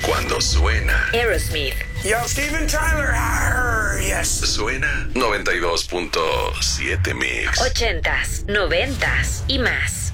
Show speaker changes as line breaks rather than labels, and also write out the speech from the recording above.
Cuando suena
Aerosmith.
Yo, Steven Tyler. Yes.
Suena 92.7 Mix.
80s, 90s y más.